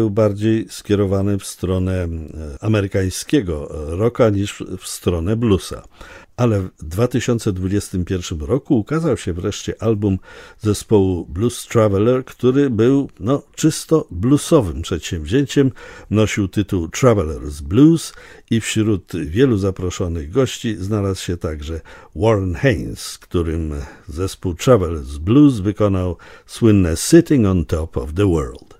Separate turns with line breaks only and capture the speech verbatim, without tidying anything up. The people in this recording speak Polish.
był bardziej skierowany w stronę amerykańskiego rocka niż w stronę bluesa. Ale w dwa tysiące dwudziestym pierwszym roku ukazał się wreszcie album zespołu Blues Traveler, który był no, czysto bluesowym przedsięwzięciem. Nosił tytuł Traveler's Blues i wśród wielu zaproszonych gości znalazł się także Warren Haynes, z którym zespół Traveler's Blues wykonał słynne Sitting on Top of the World.